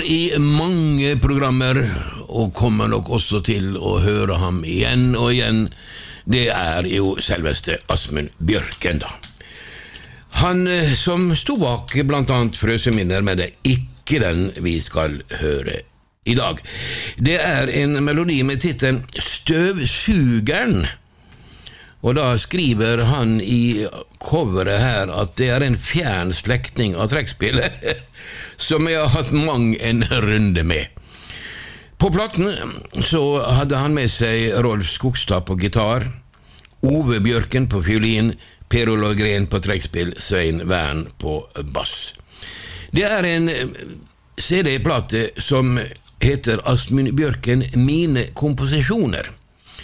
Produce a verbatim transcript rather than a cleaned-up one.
var i mange programmer, og kommer nok også til å høre ham igjen og igjen. Det er jo selveste Asmund Bjørken da. Han som sto bak blant annet Frøseminner, men det er ikke den vi skal høre i dag. Det er en melodi med titelen Støvsugeren. Og da skriver han i coveret her at det er en fjern slektning av trekkspillet, som jeg har hatt mang en runde med. På platten så hadde han med seg Rolf Skogstad på gitar, Ove Bjørken på fiolin, Per Olav Gren på trekkspill, Svein Vern på bass. Det er en C D-plate som heter Asmund Bjørken Mine komposisjoner.